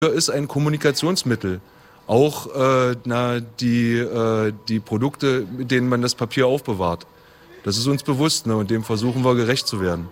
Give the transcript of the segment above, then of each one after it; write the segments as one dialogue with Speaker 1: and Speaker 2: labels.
Speaker 1: ist ein Kommunikationsmittel. Auch die Produkte, mit denen man das Papier aufbewahrt. Das ist uns bewusst, ne? Und dem versuchen wir gerecht zu werden.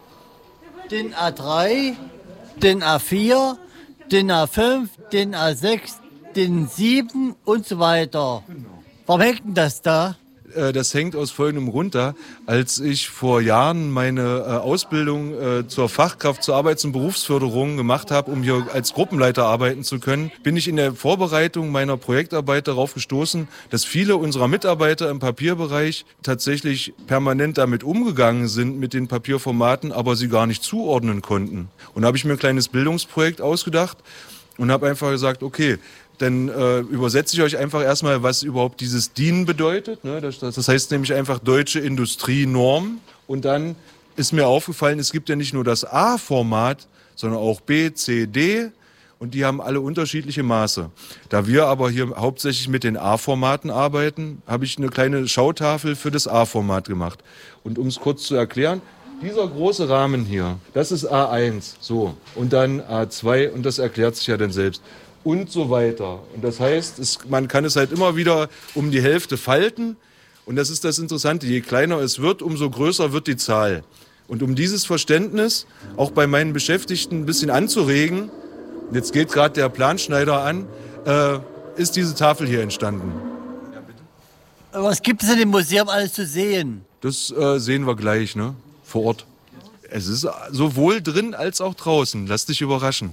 Speaker 2: Den A3, den A4, den A5, den A6, den 7 und so weiter. Warum hängt denn das da?
Speaker 1: Das hängt aus folgendem Grund da. Als ich vor Jahren meine Ausbildung zur Fachkraft zur Arbeits- und Berufsförderung gemacht habe, um hier als Gruppenleiter arbeiten zu können, bin ich in der Vorbereitung meiner Projektarbeit darauf gestoßen, dass viele unserer Mitarbeiter im Papierbereich tatsächlich permanent damit umgegangen sind mit den Papierformaten, aber sie gar nicht zuordnen konnten. Und da habe ich mir ein kleines Bildungsprojekt ausgedacht und habe einfach gesagt, okay, dann übersetze ich euch einfach erstmal, was überhaupt dieses DIN bedeutet. Ne? Das heißt nämlich einfach Deutsche Industrienorm. Und dann ist mir aufgefallen, es gibt ja nicht nur das A-Format, sondern auch B, C, D. Und die haben alle unterschiedliche Maße. Da wir aber hier hauptsächlich mit den A-Formaten arbeiten, habe ich eine kleine Schautafel für das A-Format gemacht. Und um es kurz zu erklären, dieser große Rahmen hier, das ist A1, so. Und dann A2 und das erklärt sich ja dann selbst. Und so weiter. Und das heißt, man kann es halt immer wieder um die Hälfte falten. Und das ist das Interessante. Je kleiner es wird, umso größer wird die Zahl. Und um dieses Verständnis auch bei meinen Beschäftigten ein bisschen anzuregen, jetzt geht gerade der Planschneider an, ist diese Tafel hier entstanden.
Speaker 2: Ja, bitte. Was gibt es in dem Museum alles zu sehen?
Speaker 1: Das sehen wir gleich, ne? Vor Ort. Es ist sowohl drin als auch draußen. Lass dich überraschen.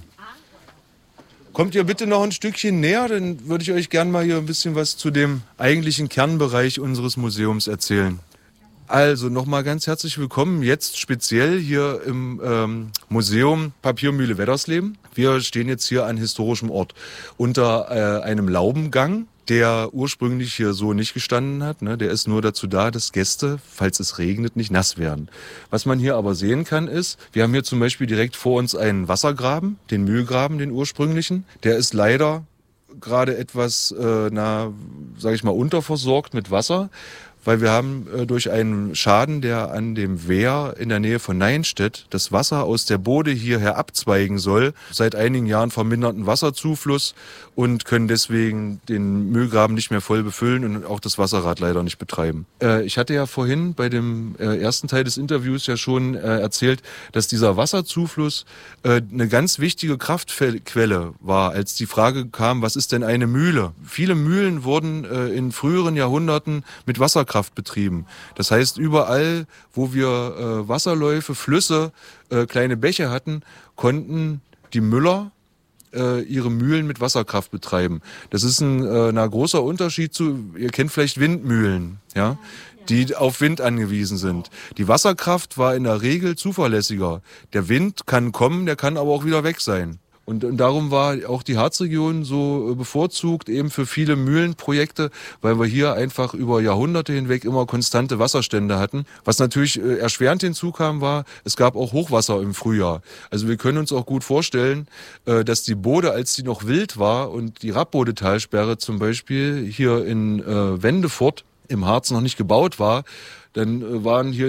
Speaker 1: Kommt ihr bitte noch ein Stückchen näher, dann würde ich euch gerne mal hier ein bisschen was zu dem eigentlichen Kernbereich unseres Museums erzählen. Also nochmal ganz herzlich willkommen, jetzt speziell hier im Museum Papiermühle Weddersleben. Wir stehen jetzt hier an historischem Ort unter einem Laubengang, der ursprünglich hier so nicht gestanden hat. Ne? Der ist nur dazu da, dass Gäste, falls es regnet, nicht nass werden. Was man hier aber sehen kann ist, wir haben hier zum Beispiel direkt vor uns einen Wassergraben, den Mühlgraben, den ursprünglichen. Der ist leider gerade etwas, sage ich mal, unterversorgt mit Wasser. Weil wir haben durch einen Schaden, der an dem Wehr in der Nähe von Neinstedt das Wasser aus der Bode hierher abzweigen soll, seit einigen Jahren verminderten Wasserzufluss und können deswegen den Mühlgraben nicht mehr voll befüllen und auch das Wasserrad leider nicht betreiben. Ich hatte ja vorhin bei dem ersten Teil des Interviews ja schon erzählt, dass dieser Wasserzufluss eine ganz wichtige Kraftquelle war, als die Frage kam, was ist denn eine Mühle? Viele Mühlen wurden in früheren Jahrhunderten mit Wasserkraft betrieben. Das heißt, überall, wo wir Wasserläufe, Flüsse, kleine Bäche hatten, konnten die Müller ihre Mühlen mit Wasserkraft betreiben. Das ist ein großer Unterschied zu, ihr kennt vielleicht Windmühlen, ja, die auf Wind angewiesen sind. Die Wasserkraft war in der Regel zuverlässiger. Der Wind kann kommen, der kann aber auch wieder weg sein. Und darum war auch die Harzregion so bevorzugt eben für viele Mühlenprojekte, weil wir hier einfach über Jahrhunderte hinweg immer konstante Wasserstände hatten. Was natürlich erschwerend hinzukam, war, es gab auch Hochwasser im Frühjahr. Also wir können uns auch gut vorstellen, dass die Bode, als sie noch wild war und die Rappbodetalsperre zum Beispiel hier in Wendefurt im Harz noch nicht gebaut war, dann waren hier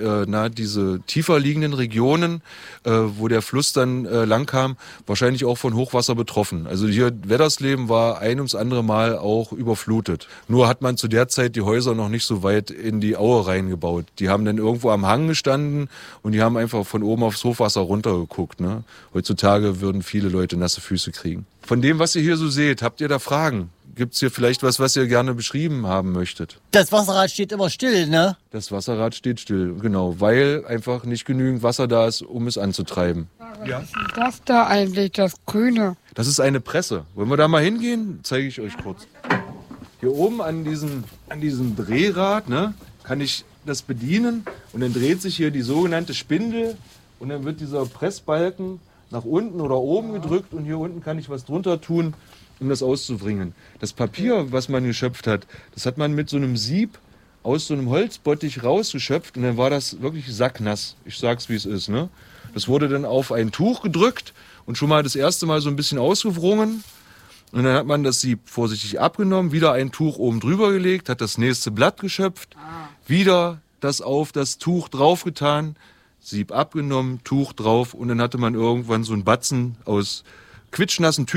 Speaker 1: diese tiefer liegenden Regionen, wo der Fluss dann lang kam, wahrscheinlich auch von Hochwasser betroffen. Also hier Weddersleben war ein ums andere Mal auch überflutet. Nur hat man zu der Zeit die Häuser noch nicht so weit in die Aue reingebaut. Die haben dann irgendwo am Hang gestanden und die haben einfach von oben aufs Hochwasser runtergeguckt. Ne? Heutzutage würden viele Leute nasse Füße kriegen. Von dem, was ihr hier so seht, habt ihr da Fragen? Gibt es hier vielleicht was ihr gerne beschrieben haben möchtet?
Speaker 2: Das Wasserrad steht immer still, ne?
Speaker 1: Das Wasserrad steht still, genau, weil einfach nicht genügend Wasser da ist, um es anzutreiben.
Speaker 3: Ja. Was ist das da eigentlich, das Grüne?
Speaker 1: Das ist eine Presse. Wollen wir da mal hingehen? Zeige ich euch kurz. Hier oben an diesem Drehrad, ne, kann ich das bedienen und dann dreht sich hier die sogenannte Spindel und dann wird dieser Pressbalken nach unten oder oben gedrückt und hier unten kann ich was drunter tun, um das auszubringen. Das Papier, was man geschöpft hat, das hat man mit so einem Sieb aus so einem Holzbottich rausgeschöpft und dann war das wirklich sacknass. Ich sag's, wie es ist, ne? Das wurde dann auf ein Tuch gedrückt und schon mal das erste Mal so ein bisschen ausgewrungen und dann hat man das Sieb vorsichtig abgenommen, wieder ein Tuch oben drüber gelegt, hat das nächste Blatt geschöpft, wieder das auf das Tuch draufgetan, Sieb abgenommen, Tuch drauf und dann hatte man irgendwann so einen Batzen aus quitschnassen Tüchern